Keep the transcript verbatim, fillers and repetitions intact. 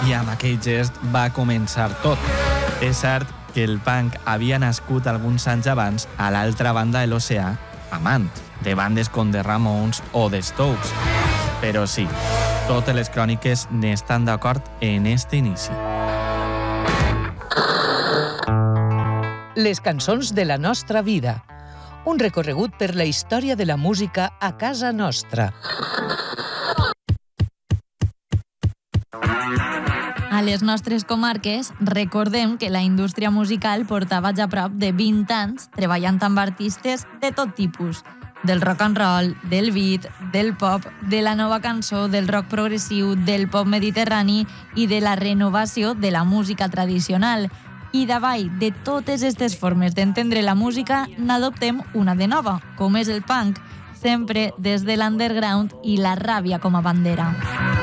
i amb aquell gest va començar tot. És cert que el punk havia nascut alguns anys abans a l'altra banda de l'oceà, amant de bandes com The Ramones o The Strokes. Però sí, totes les cròniques n'estan d'acord en este inici. Les cançons de la nostra vida. Un recorregut per la història de la música a casa nostra. A les nostres comarques, recordem que la indústria musical portava ja prop de vint anys treballant amb artistes de tot tipus. Del rock and roll, del beat, del pop, de la nova cançó, del rock progressiu, del pop mediterrani i de la renovació de la música tradicional. I davall de totes aquestes formes d'entendre la música, n'adoptem una de nova, com és el punk, sempre des de l'underground i la ràbia com a bandera.